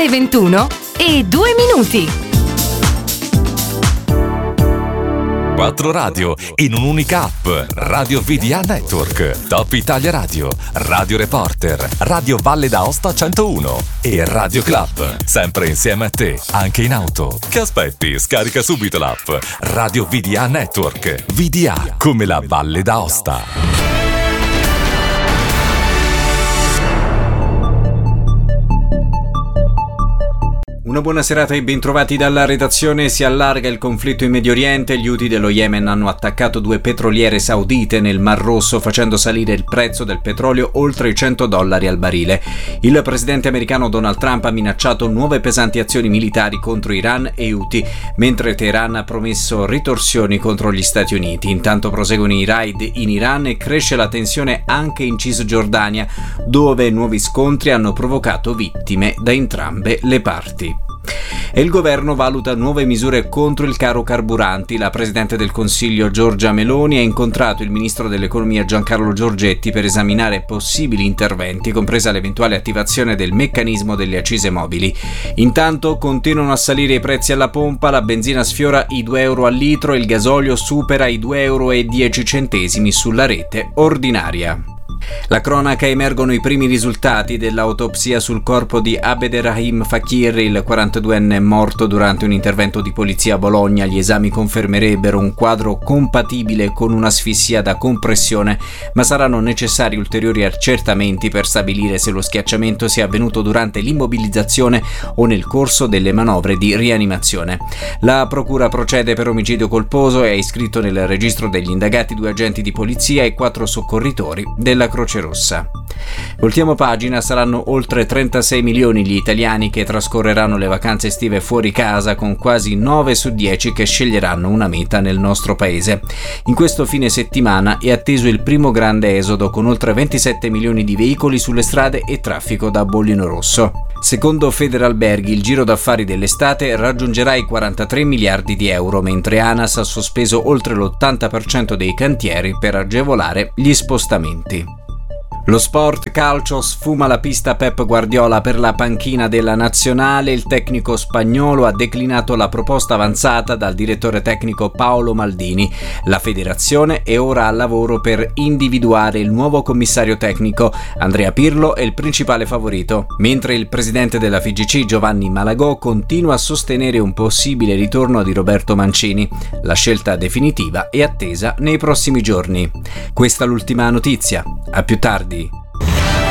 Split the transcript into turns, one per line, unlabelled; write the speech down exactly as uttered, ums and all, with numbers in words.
Le ventuno e due minuti.
Quattro radio in un'unica app. Radio V D A Network, Top Italia Radio, Radio Reporter, Radio Valle d'Aosta centouno e Radio Club. Sempre insieme a te, anche in auto. Che aspetti? Scarica subito l'app. Radio V D A Network. V D A come la Valle d'Aosta.
Una buona serata e bentrovati dalla redazione. Si allarga il conflitto in Medio Oriente. Gli Houthi dello Yemen hanno attaccato due petroliere saudite nel Mar Rosso, facendo salire il prezzo del petrolio oltre i cento dollari al barile. Il presidente americano Donald Trump ha minacciato nuove pesanti azioni militari contro Iran e Houthi, mentre Teheran ha promesso ritorsioni contro gli Stati Uniti. Intanto proseguono i raid in Iran e cresce la tensione anche in Cisgiordania, dove nuovi scontri hanno provocato vittime da entrambe le parti. E il governo valuta nuove misure contro il caro carburanti. La presidente del Consiglio Giorgia Meloni ha incontrato il ministro dell'economia Giancarlo Giorgetti per esaminare possibili interventi, compresa l'eventuale attivazione del meccanismo delle accise mobili. Intanto continuano a salire i prezzi alla pompa, la benzina sfiora i due euro al litro e il gasolio supera i due euro e dieci centesimi sulla rete ordinaria. La cronaca: emergono i primi risultati dell'autopsia sul corpo di Abderrahim Fakir, il quarantaduenne morto durante un intervento di polizia a Bologna. Gli esami confermerebbero un quadro compatibile con un'asfissia da compressione, ma saranno necessari ulteriori accertamenti per stabilire se lo schiacciamento sia avvenuto durante l'immobilizzazione o nel corso delle manovre di rianimazione. La procura procede per omicidio colposo e ha iscritto nel registro degli indagati due agenti di polizia e quattro soccorritori della Croce Rossa. Voltiamo pagina. Saranno oltre trentasei milioni gli italiani che trascorreranno le vacanze estive fuori casa, con quasi nove su dieci che sceglieranno una meta nel nostro paese. In questo fine settimana è atteso il primo grande esodo, con oltre ventisette milioni di veicoli sulle strade e traffico da bollino rosso. Secondo Federalberghi, il giro d'affari dell'estate raggiungerà i quarantatré miliardi di euro, mentre ANAS ha sospeso oltre l'ottanta per cento dei cantieri per agevolare gli spostamenti. Lo sport calcio: sfuma la pista Pep Guardiola per la panchina della nazionale. Il tecnico spagnolo ha declinato la proposta avanzata dal direttore tecnico Paolo Maldini. La federazione è ora al lavoro per individuare il nuovo commissario tecnico. Andrea Pirlo è il principale favorito, mentre il presidente della F I G C Giovanni Malagò continua a sostenere un possibile ritorno di Roberto Mancini. La scelta definitiva è attesa nei prossimi giorni. Questa l'ultima notizia. A più tardi.